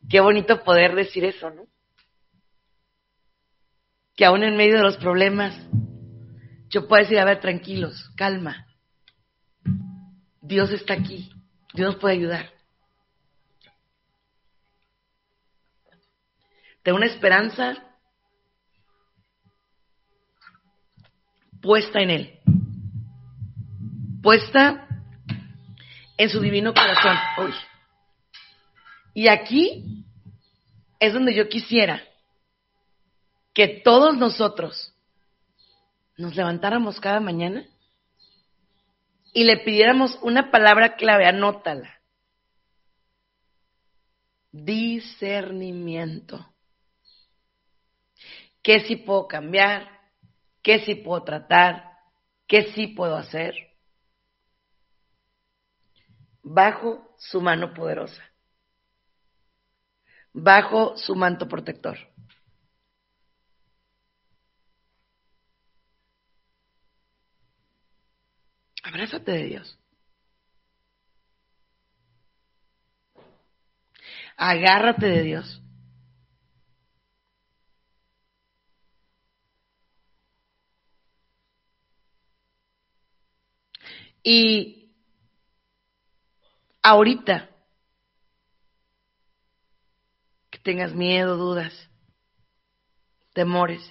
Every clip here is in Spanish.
Qué bonito poder decir eso, ¿no? Que aún en medio de los problemas, yo puedo decir, a ver, tranquilos, calma. Dios está aquí, Dios nos puede ayudar. Tengo una esperanza puesta en Él, puesta en su divino corazón. Uy. Y aquí es donde yo quisiera que todos nosotros nos levantáramos cada mañana y le pidiéramos una palabra clave, anótala. Discernimiento. ¿Qué sí puedo cambiar? ¿Qué sí puedo tratar? ¿Qué sí puedo hacer? Bajo su mano poderosa. Bajo su manto protector. Abrázate de Dios. Agárrate de Dios. Y ahorita que tengas miedo, dudas, temores,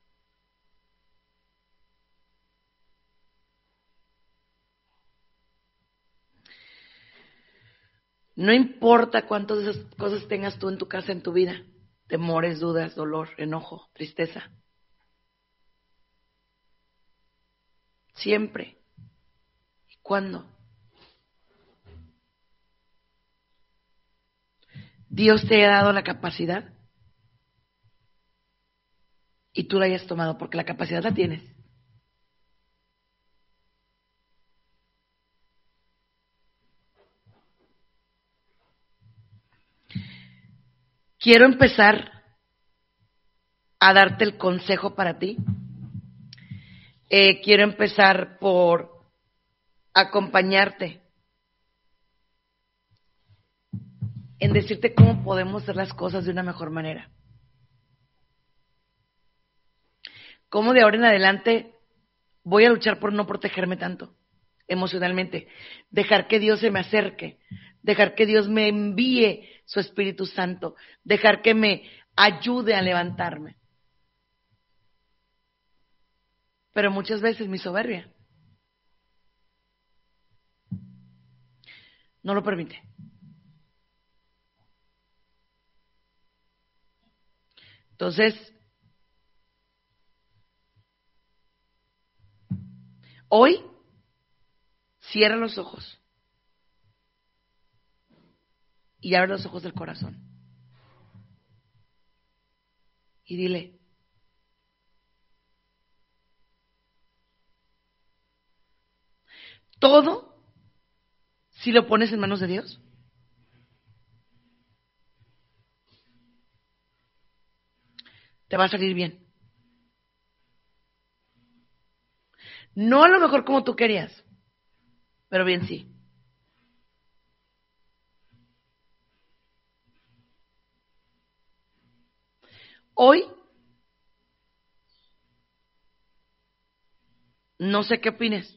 no importa cuántas de esas cosas tengas tú en tu casa, en tu vida, temores, dudas, dolor, enojo, tristeza, siempre y cuando Dios te haya dado la capacidad y tú la hayas tomado, porque la capacidad la tienes. Quiero empezar a darte el consejo para ti. Quiero empezar por acompañarte en decirte cómo podemos hacer las cosas de una mejor manera. Cómo de ahora en adelante voy a luchar por no protegerme tanto emocionalmente. Dejar que Dios se me acerque. Dejar que Dios me envíe su Espíritu Santo. Dejar que me ayude a levantarme. Pero muchas veces mi soberbia no lo permite. Entonces, hoy, cierra los ojos y abre los ojos del corazón. Y dile, todo, si lo pones en manos de Dios, te va a salir bien. No a lo mejor como tú querías, pero bien sí. Hoy, no sé qué opines.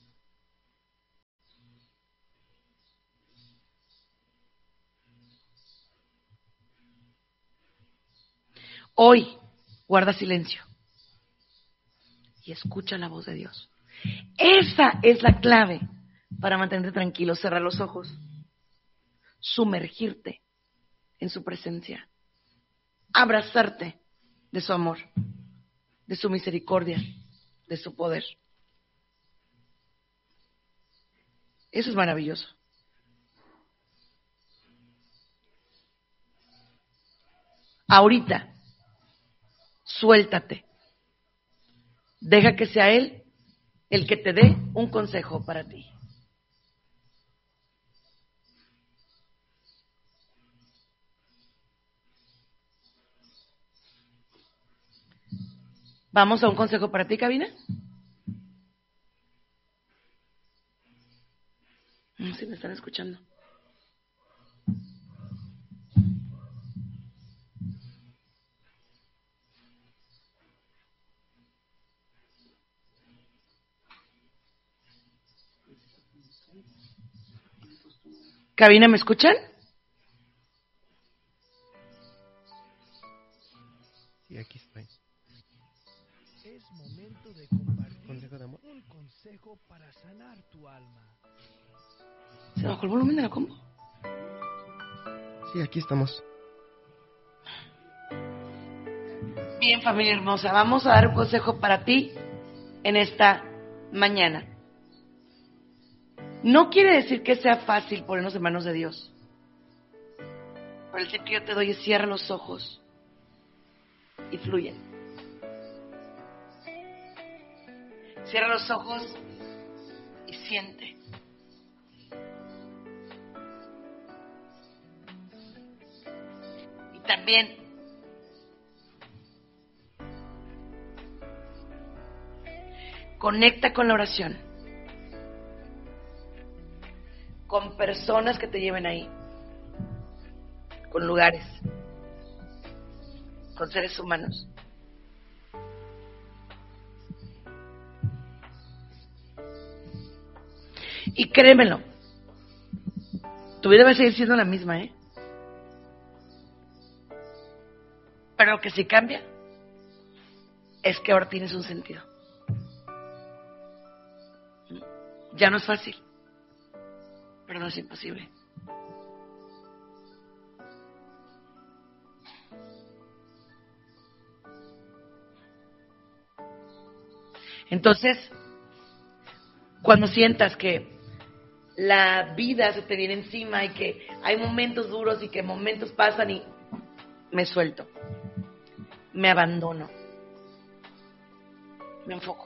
Hoy, guarda silencio y escucha la voz de Dios. Esa es la clave para mantenerte tranquilo. Cerrar los ojos, sumergirte en su presencia, abrazarte de su amor, de su misericordia, de su poder. Eso es maravilloso. Ahorita, suéltate. Deja que sea Él el que te dé un consejo para ti. ¿Vamos a un consejo para ti, cabina? No sé si me están escuchando. Cabina, ¿me escuchan? Sí, aquí estoy. Es momento de compartir un consejo para sanar tu alma. ¿Se bajó el volumen de la combo? Sí, aquí estamos. Bien, familia hermosa, vamos a dar un consejo para ti en esta mañana. No quiere decir que sea fácil ponernos en manos de Dios. Pero el tip que yo te doy es cierra los ojos y fluyen. Cierra los ojos y siente. Y también conecta con la oración, con personas que te lleven ahí, con lugares, con seres humanos. Y créemelo, tu vida va a seguir siendo la misma, pero lo que sí cambia es que ahora tienes un sentido. Ya no es fácil, pero no es imposible. Entonces, cuando sientas que la vida se te viene encima y que hay momentos duros y que momentos pasan y me suelto, me abandono, me enfoco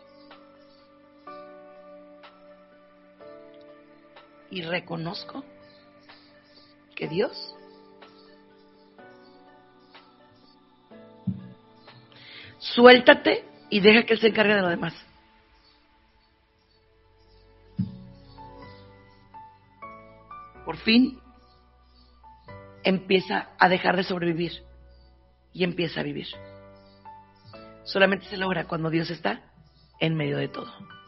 y reconozco que Dios suéltate y deja que Él se encargue de lo demás. Por fin empieza a dejar de sobrevivir y empieza a vivir. Solamente se logra cuando Dios está en medio de todo.